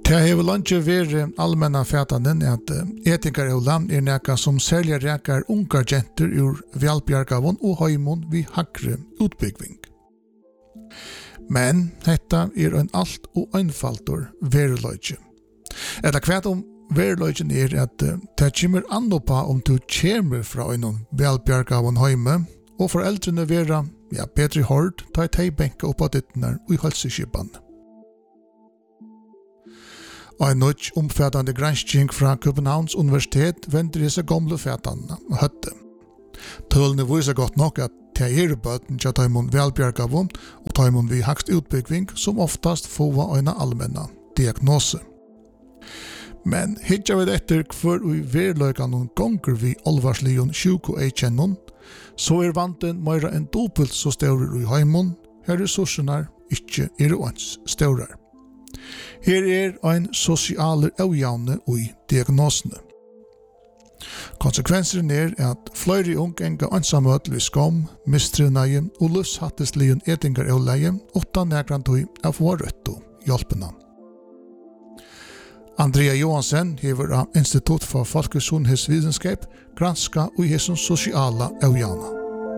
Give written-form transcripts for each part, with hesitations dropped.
Det har langt vært allmänna fætanen at etingaråla nekka som særlig rekar unga jenter ur velbjargavon og heimon vi hakre utbyggving. Men detta en alt og einfaldur veruløyge. Eller kvært om veruløygen at det kommer an på om du kommer fra en velbjargavon heime, og foreldrene vera bedre hård ta et heibenke opp av dittner og i halseskipan. Og en nødt omfattende gransking fra Københavns universitet venter disse gamle fætene og høtte. Tølene viser godt nok at det bøten til taimon velbjargavon og taimon vi hakst utbyggving som oftast får en allmänna diagnose. Men hittar vi etter hver og i verløykan noen gonger vi alvarslion 20 så vanten meira enn dobbelt så større i heimon, her ressursene ikke ens større. Her en sosiale avjavne i diagnosene. Konsekvensen at flere unge enga ansamøt ved skam, mistrivnæge og løshattesligen etingar avleie utan nægrantøy av vårøtto hjelpene. Andrea Johansen hever av Institutt for Folkesunnhetsvitenskap granska og i hesson sosiala avjavne.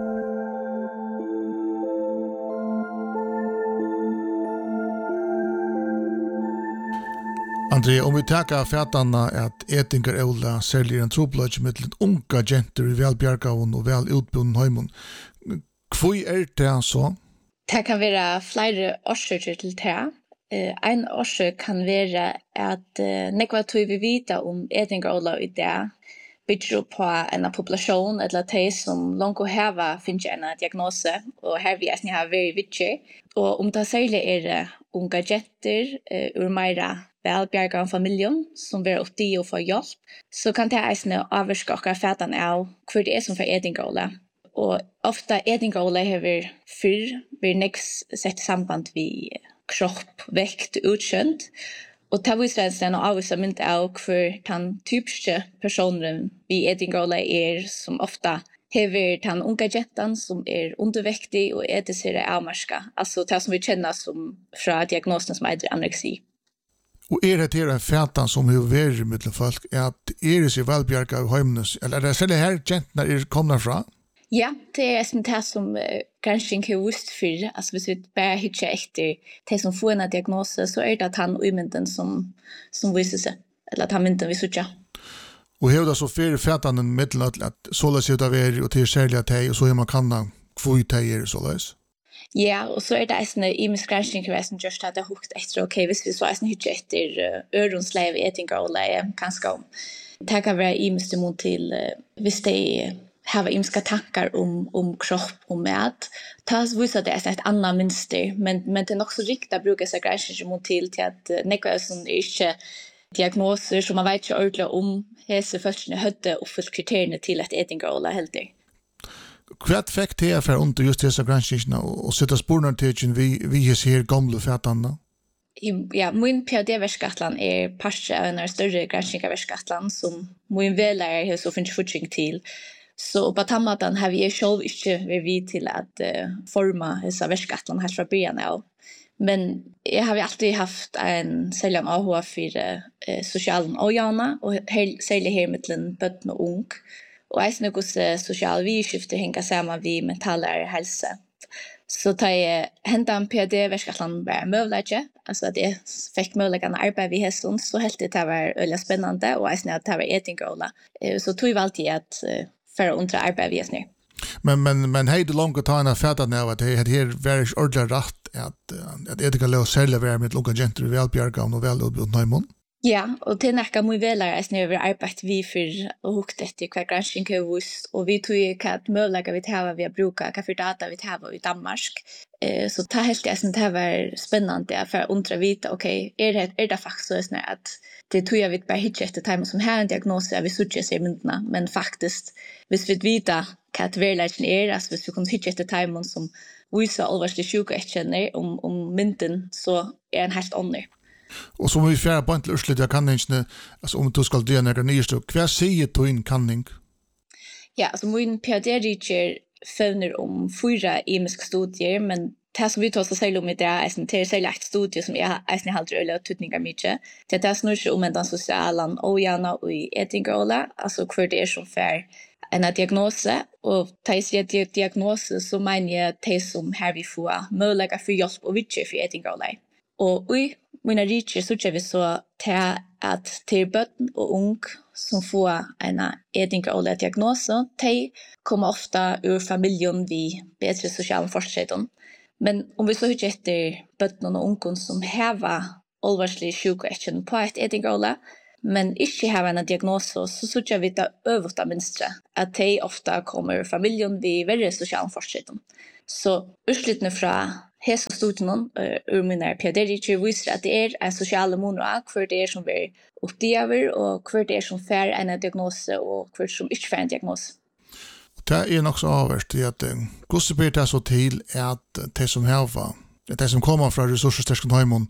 Andrea, om vi tackar fætana at etingar eula særlig en trobløyge med unga jenter i velbjargavon og vel utbunden heimon, hvor det så? Det kan være flere årsaker til det. En årsak kan være at nekva tog vi vita om etingar eula i det bygger på en populasjon eller de som langt heva finnes en diagnose, og her vi har vært vidtje. Og om det særlig unga jenter ur meira velbjargan familjen som vil opp de og få hjelp, så kan det eisne avvarske okkar fætan av hvor det som for etingarola. Og ofta etingarola hever fyrr blir neks sett samband vi kropp, vekt, utkjønt, og det viser en avvisa mynd av hvor den typiske personen vi etingarola som ofta hever den unga jentan som undervektig og etisere avmarska, altså det som vi kjenner som fra diagnosen som anoreksi. Og det en fætan som har vært mellom folk, at det seg velbjarga av heimnes, eller det selv her jentene kommet fra? Ja, det det som gransking har vist for, altså hvis vi bare hittar etter de som får en diagnose, så det at han umynden som viser seg, eller at han mynden vi sutja. Og hevda så fyrir fætanen mellom at såleis er det veri og til særlig at hei, og så man kanna hvor tei såleis? Ja, og så det eisne i misgransking som just at det hukt etter, ok, hvis vi så eisne hittar etter øronsleiv, etingar og leie, kanskje om. Det kan være i mistemon til, hvis de har imska tankar om kropp og mat, ta viser det et annet minster, men det nok så riktig å bruke seg gransking til at nekva som ikke diagnoser som man vet ikke ordentlig om hese førstene høtte oppfylt kriteriene til at etingarola heldig. Hva fikk det for under just disse granskingene og sette sporene til vi ser gamle fætene? Ja, min PhD-verskatlan parst av en større granskning av verskatlan som min velærer har så finnes fortring til. Så på tammatan har vi selv ikke vært vid til at forma disse verskatlan helt fra byen av. Men jeg har alltid haft en sällan AHA för socialen och jana och särskilt här mellan bötten och ung. Och jag ser också social vidskifte hänger samman vid mental hälsa. Så tar jag hända en PhD-verskatlan bara möjlighet. Alltså att jag fick möjligheten att arbeta vid hästen så helt det var väldigt spännande och jag ser att det var etingarola. Så tog jag alltid att för att undra arbeta vid hästen. Men hej det långt att ta en fäta nu att det här var ordentligt rätt att etika lov sälja vara med unga jenter välbjargan och väl utbildad heimon. Ja, och det näka muy velare när vi arbetat vi för och hukt efter kvar granskning hus och vi tog ju kat möjliga vi har vi bruka ka för data vi har i Danmark. Så ta helt det var spännande för att undra vita okej, är det faktiskt så att det tror jag vi bara hittar efter time som har en diagnos vi söker sig myndna, men faktiskt hvis vi vita kat verkligen alltså hvis vi kan hitta efter time som visar allvarligt sjuka känner om mynden så är en helt annan. Och som vi färra på till urslut jag kan inte alltså om du ska göra några nya stök. Vad säger du in kanning? Ja, alltså min PhD-research följer om 4 emiska studier men det som vi tar så særlig om i det är det særlig ett studie som jag har aldrig öliga tutningar mycket. Det snurrar sig om den sociala ojana och i etingrola, alltså hur det är som för en diagnos och ta i sig diagnos så menar jag det som här vi får möjliga för hjälp och vidare för etingrola. Och i mina research så tror vi så att till barn och ung som får en etingrola diagnos, de kommer ofta ur familjen vid bättre sociala förutsättningar. Men om vi så hur efter barn och ungdom som har allvarlig sjukheten på ett etingrola, men inte har en diagnos så tror vi det översta minst att de ofta kommer ur familjen vid väldigt sociala förutsättningar. Så utslutningen från hela studien ur mina PhD visar att det är en social monark för det är som vi upplever och för det är som får en diagnos och för som inte får en diagnos. Det är också avvärst i att hvordan blir det så till att de som har de som kommer från resurssterken hemmen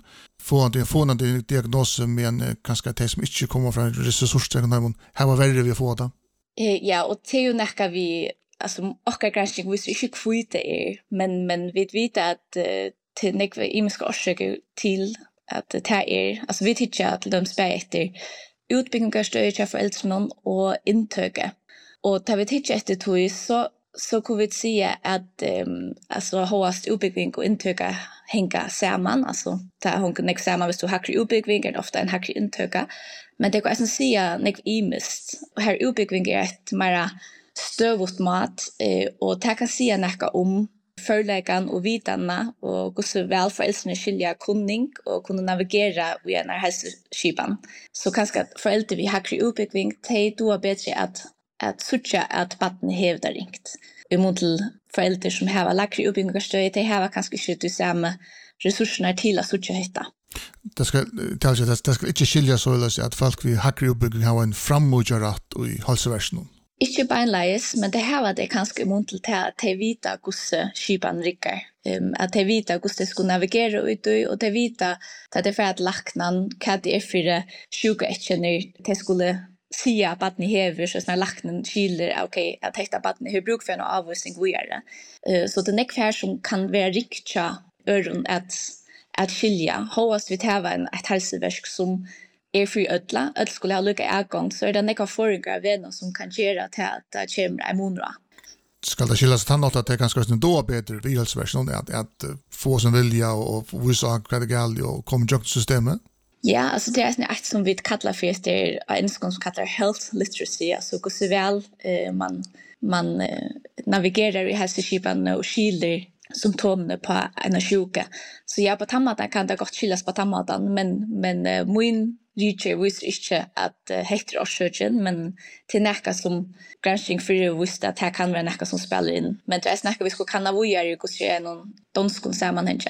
får en diagnos men kanske de som inte kommer från resurssterken hemmen har värre vi får det. Ja, och det är ju näka vi alltså och granskning visst inte kvite är men vi vet att till näka imiska orsaker till att det är alltså vi tycker att de spär efter utbildningsstöd för föräldrar och intöke. Och tar vi titta efter tog så kan vi säga att alltså hårdast utbildning och intöka hänga samman alltså där hon kan samman hvis du har utbildning är ofta en hackig intöka men det går att säga nek imist och här utbildning är ett mera stövot mat och det kan säga näka om förläggan och vidarna och hur så väl föräldrarna skilja kunning och kunna navigera via när hälsoskipan så kanske föräldrar vi har utbildning det då bättre att sucha att barnen hävdar ringt. Vi måste föräldrar som har lackrig utbildningsstöd, de har kanske inte de samma resurserna till att sucha hitta. Det ska inte skilja så att folk vi hackrig utbildning har en frammojarat i hälsoversionen. Inte beinleis, men det här var det kanske måste att de vita hur skipan rickar. Att de vita hur de ska navigera ut och de vita att det för att lacknan kan det är för sjuka ätchener de skulle sia barn i hever så när lacknen skiljer okej att hitta barn hur bruk för en avvisning vidare. Så det nekfär som kan vara riktigt öron att skilja. Håast vi tar ett hälsoverk som är för ödla, att skulle ha lycka ägång så är det nekva föregår vänner som kan göra till att det kommer immunra. Ska det skiljas till något att det är ganska då bättre vid hälsoversionen att få sin vilja och visa vad det gäller och komma till systemet? Ja, alltså det är ett som vi kallar för det är en som kallar health literacy, alltså hur så väl man navigerar i hälsoskipan och skiljer symptomen på en sjuka. Så ja, på tammatan kan det gott skiljas på tammatan, men min research visar inte att heter orsöken, men till näka som granskning för visst att här kan vara näka som spelar in. Men det är näka vi ska kunna vara i hur det är någon danskon sammanhang.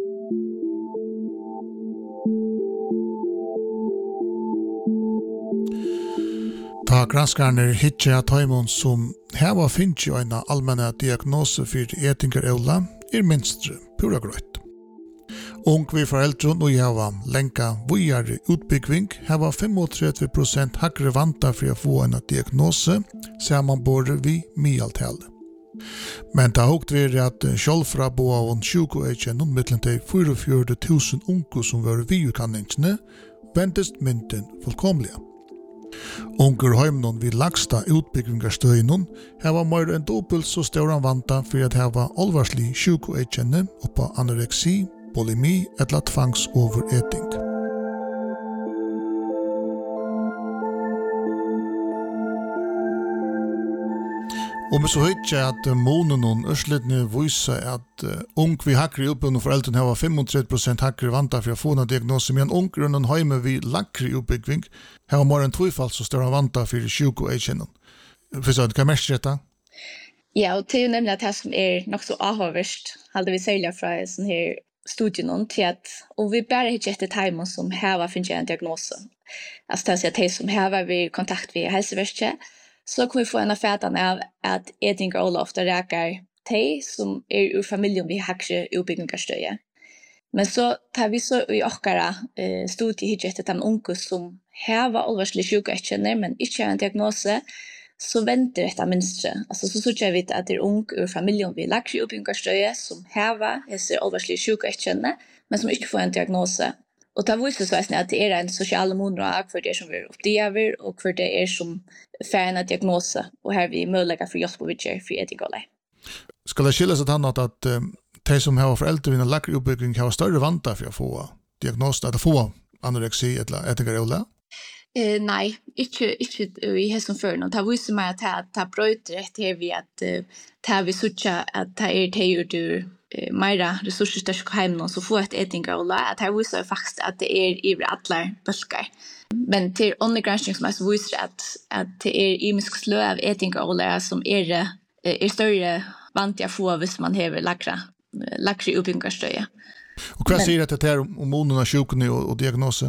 Ta granskarna hitja taimon som heva finnes jo en allmänna diagnose for etingerola minst pura grøtt. Ung vi foreldron og heva lenka vujare utbyggving heva 35% hakre vanta for å få en diagnose saman både vi mialtale. Men det har hukt vært at sjálfra boa og 20 mittlen til 44.000 unge som var viukanningsne vendest mynden fullkomliga. Unger heimnon vid lagsta utbyggingarstøynon hava mer enn dobbelt så ståran vanta for at hava alvarslig sjukoetkjenne oppa anoreksi, bulimi eller tvangsovereting. Og vi så høytje at månen og ørsledene viser at ung vi hakker i oppbygging og foreldrene har 35% hakker vanta for å få en diagnose, men unger og heime vi lakker i oppbygging har mer enn tvifall så større vanta for sjuko og kjennom. Forstår du hva mest dette? Ja, og det er jo nemlig at det som er nok så avhåverst, hadde vi sælja fra en sånn her studien til at om vi bare ikke etter timen som har finnes en diagnose, altså det er at som har vi kontakt ved helseverket, så kan vi få en affärdan av att etingerola ofta räkar de som är ur familjen vi hackar utbyggningsstöje. Men så tar vi så i åkara studie hittat den unge som har allvarslig sjukoetkjenner men inte har en diagnose, så venter detta minstre. Alltså så tror jag vet att det är ung ur familjen vid lakri uppbyggarstöje som häva hese alvarslig sjuka känne men som inte får en diagnos. Och det visar sig att det är en social monrak för det som vi upplever och för det är som färna diagnos och här vi möjliga för just på vilket för etikale. Ska det skilja sig annat att de som har föräldrar vid en lakri uppbygging har större vanta för att få diagnos att få anorexi eller etikale? Nej, inte i hesson för något. Det visar mig att det bröter det vi att det vi sucha att det är det mera resursstarka hem så får ett etingala att det visar faktiskt att det är i alla bulkar. Men till undergranskning som är visar att det är imisk slö av etingala som är större vantiga få hvis man häver lakri uppbyggarstöje. Och vad säger det här om monorna sjukna och diagnoser?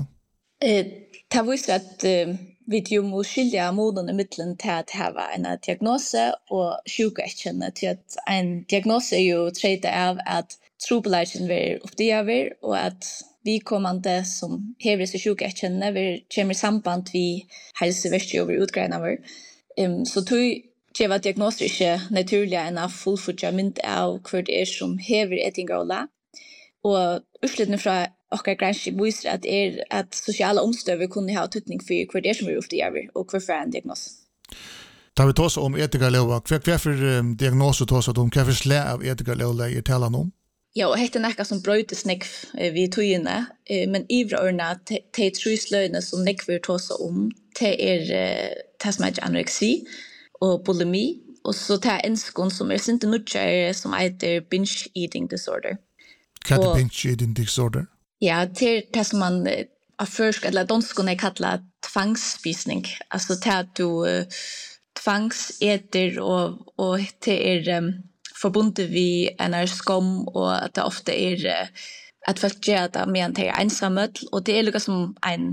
Det visar att vi måste skilja moden i mitten till att ha en diagnos och sjukerkänne till att en diagnos är ju träda av att trobelagen blir uppdager och att vi kommande som häver sig sjukerkänne vi kommer samband vi hälsovård över utgrenar så tog det var diagnos inte naturliga en fullfutja mynd av hur det är som häver etingola och utslutningen från och granskning visar att sociala omstøver kunne ha tydning för hur det som är uppdager och hur för en diagnos. Da vi tar om etikalever, hva for diagnoser tar om hva for slag av etikalever er talan om? Ja, og hette nekka som brøytes nekv vid tøyene, men ivra ørna til trusløyene som nekver tar om, til det som heter anoreksi og bulimi, og så til enskon som sinte nutjere som heter binge eating disorder. Hva er binge eating disorder? Ja, till det som man av försk eller danskon är kallat tvångsspisning. Alltså till att du tvångsäter och det är förbundet vid en skam och att det ofta är att folk gör det med en ensamhet och det är lika som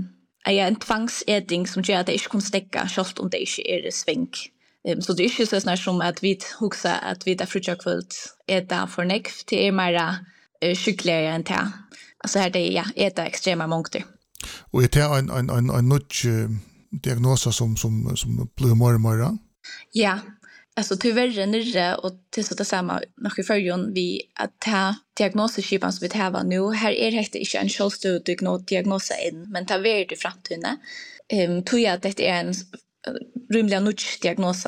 en tvångsätning som gör att det inte kan stäcka självt om det inte är svänk. Så det är inte så snart som att vi huxar att vi där fruktkvällt äta för nekv det är mera skickligare än det. Alltså här det är det extrema mångder. Och är det en nutch diagnos som blir mer och mer? Ja, alltså tyvärr nere och till så det samma när vi följer vi att ta diagnosskipan som vi har nu här är det inte en självständig diagnos än men ta ver det framtiden. Tror jag att det är en rymlig nutch diagnos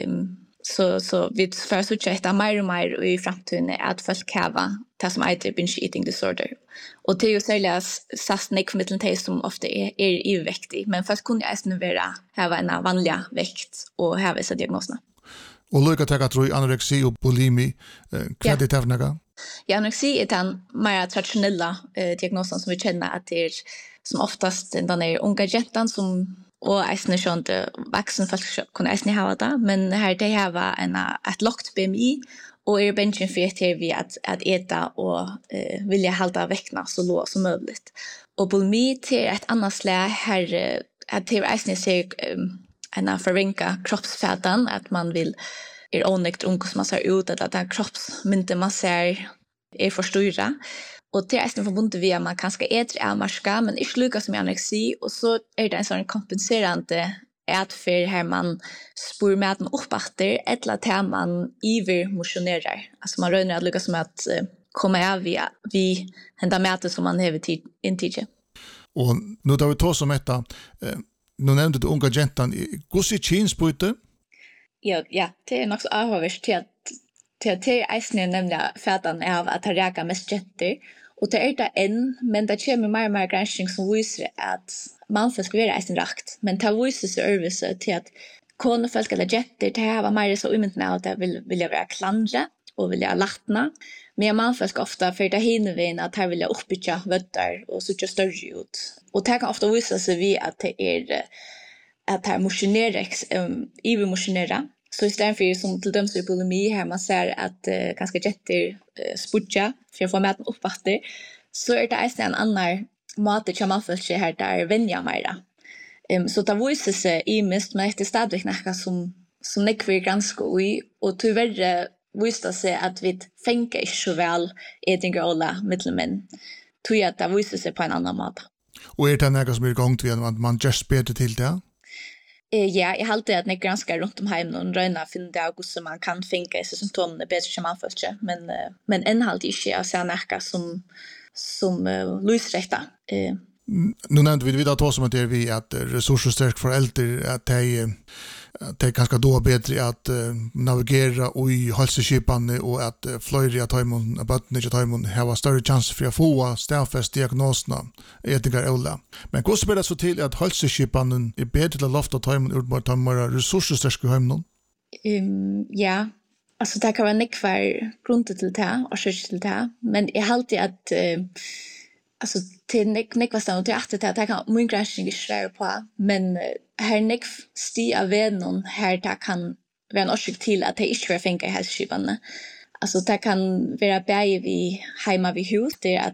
så vi får så checka mer och mer i framtiden att folk har det som heter binge eating disorder. Och det är ju särskilt sastnick med den som ofta är överviktig, men fast kunde jag även ha en vanlig vikt och ha vissa diagnoser. Och lika täcka tror jag anorexi och bulimi kan det tävna? Ja, anorexi är den mer traditionella diagnosen som vi känner att det är som oftast den är unga jättan som och äsne sånt vuxen folk kunde äsne ha det, men här det har ett lågt BMI och benchen för att vi att äta och vilja hålla väckna så lågt som möjligt. Och bulimi till ett annat slag här att det äsne sig en förvinka kroppsfettan att man vill onekt ung som man ser ut att den kroppsmynte man ser är för stora. Och det är nästan förbundet via man kanske äter avmarska men inte lika som anorexi och så är det en sån kompenserande ätfärd här man spår maten uppåter eller att man ivermotionerar. Alltså man rönar att lyckas med att komma av vi hända maten som man har intidje. Och nu tar vi ta som detta nu nämnde du unga gentan hur ser kinsbyte? Ja, det är nog så avhållvärt till att det är eisne nämligen fätan av att ha räka mest jenter. Och det är det än, men det kommer mer och mer granskning som visar att man får vara eisne rakt. Men det visar sig överse till att konefolk eller jenter, det här var mer så umyntna att det vill vara klandra och vilja lattna. Men man får ofta för det hinner vi att här vilja uppbytja vötter och så större ut. Och det kan ofta visa sig vid att det är att här motioneras, ivermotionera. Så istället för som till döms i bulimi här man ser att ganska jätter spudja för att få maten uppåter så är det en annan mat som man får se här där vänja mera. Så det visar sig i mest men det är stadigt näka som nekver ganska ui och tyvärr visar sig att vi tänker inte så väl etingrolla mittelmän. Tror jag att det visar sig på en annan mat. Och är det näka som är igång till att man just beder till det? Ja, jag håller att när granskar runt om hem och röna finna det hur man kan finka i symptomen bättre som man förstår, men innehållet är inte så näka som lösrätta. Nu nämnde vi vidare då som att det är vi att resursstark föräldrar att det är ganska då bättre att navigera i hälsoskipan och att flöjriga tajmon bötterna tajmon har större chans för att få stävfäst diagnoserna etiker Ola. Men hur spelar det så till att hälsoskipan är bättre till att lofta tajmon ur bara tajmon resursstarka hemmen? Ja, alltså det kan vara nekvar grunter till det och skjutsa till det, men jag har alltid att alltså till nekvastan och till att det kan min granskning är svär på, men här nekv sti av vänner här det kan vara en orsak till att det inte ska finka i hälsoskipan. Alltså det kan vara bäge vi hemma vid hus, det är att